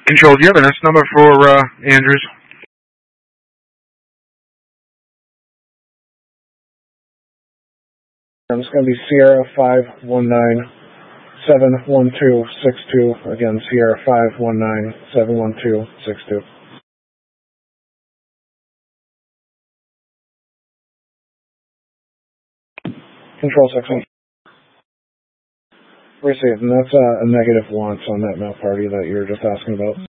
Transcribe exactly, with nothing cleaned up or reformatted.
Control, do you have an S number for uh, Andrews? It's going to be Sierra five one nine seven one two six two. Again, Sierra five one nine seven one two six two. Control section. Received, and that's uh, a negative once on that mail party that you were just asking about.